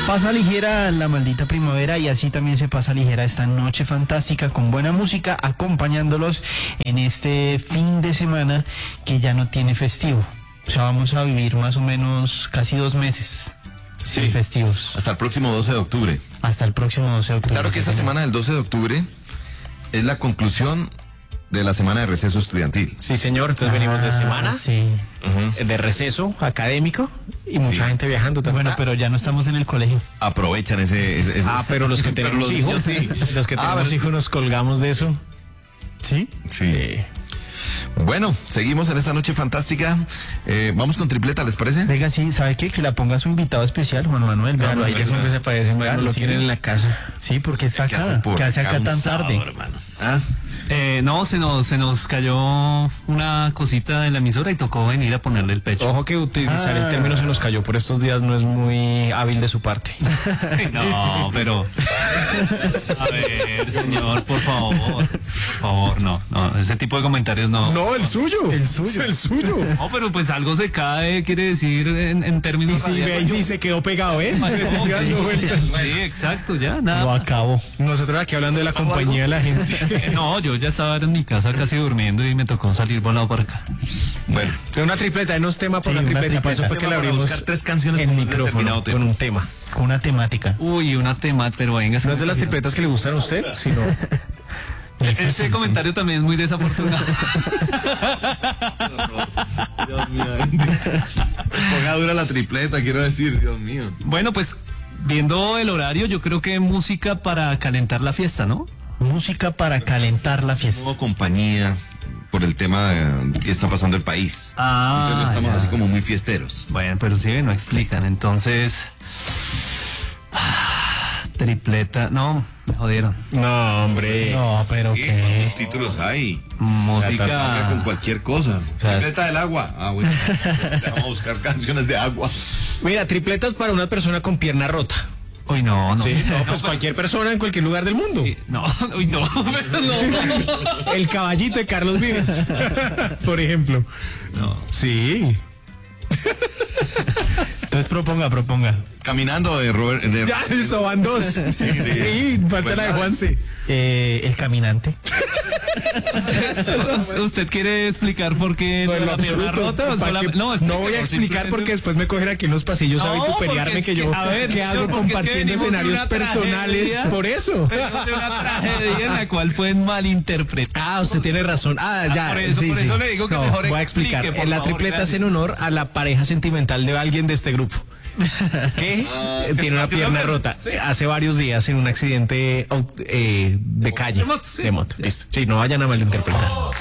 Pasa ligera la maldita primavera y así también se pasa ligera esta noche fantástica con buena música acompañándolos en este fin de semana que ya no tiene festivo. O sea, vamos a vivir más o menos casi 2 meses sin festivos. Hasta el próximo 12 de octubre. Hasta el próximo 12 de octubre. Claro que esta semana del 12 de octubre es la conclusión de la semana de receso estudiantil. Sí, señor, entonces venimos de semana, de receso académico y mucha gente viajando también. Bueno, pero ya no estamos en el colegio. Aprovechan ese... pero los que tenemos hijos, los que tenemos hijos nos colgamos de eso. ¿Sí? Sí. Bueno, seguimos en esta noche fantástica. Vamos con tripleta, ¿les parece? Venga, sí, ¿sabe qué? Que la ponga su invitado especial, Juan Manuel. Véalo ahí, que siempre se parece, Claro, lo sí. quieren en la casa. Sí, porque está ¿Qué hace acá. por ¿Qué hace acá un tan sábado, tarde? hermano? ¿Ah? No, se nos cayó una cosita de la emisora y tocó venir a ponerle el pecho. Ojo que utilizar el término se nos cayó por estos días no es muy hábil de su parte. No, pero... A ver, señor, por favor, no, ese tipo de comentarios no. No, el suyo. El suyo. No, pero pues algo se cae, quiere decir en términos... Y si ve ahí sí se quedó pegado, ¿eh? No, sí, exacto, ya, nada. Lo acabo. Nosotros aquí hablando de la compañía de la gente. No, yo ya estaba en mi casa casi durmiendo y me tocó salir volado para acá. Bueno, De una tripleta, no es tema por Sí, la una tripleta. Por eso tripleta. fue que le Vamos a abrimos buscar 3 canciones el con un micrófono determinado tema. con un tema. Con una temática. Uy, una tema, pero venga. No es de las tripletas que le gustan a usted, sino... Ese comentario también es muy desafortunado. Dios mío. Ponga dura la tripleta, quiero decir, Dios mío. Bueno, pues viendo el horario, yo creo que música para calentar la fiesta, ¿no? Música para calentar la fiesta. Modo compañía por el tema que está pasando el país. Entonces no estamos ya. así como muy fiesteros. Bueno, pero sí, no explican. Entonces, tripleta, no, me jodieron. No, hombre. No, pero qué. ¿Cuántos títulos hay? Salga Música. con cualquier cosa. sea, Tripleta del agua. Ah, bueno. Vamos a buscar canciones de agua. Mira, tripletas para una persona con pierna rota. Uy, no. Sí, no, pues pero- cualquier persona en cualquier lugar del mundo. Sí, no, uy, no, pero no. El caballito de Carlos Vives, por ejemplo. No. Sí. Entonces proponga. Caminando de Robert. Ya, eso van 2. Sí, falta la de Juanse. El caminante. ¿Usted quiere explicar por qué No, en lo la pierna absoluto. rota? O ¿Para qué? no, No voy a explicar porque después me cogen aquí en los pasillos a vituperiarme porque que es yo a ver, que hago porque es que compartiendo venimos de escenarios una personales. tragedia. Por eso. Venimos de una tragedia en la cual pueden malinterpretar. Ah, usted tiene razón. Ya. por eso le digo que No, mejor voy a explicar. explique, por En la favor, tripleta es gracias. en honor a la pareja sentimental de alguien de este grupo. Que tiene una pierna rota hace varios días en un accidente de calle. De moto, sí. De moto, listo. Sí, no vayan a malinterpretar.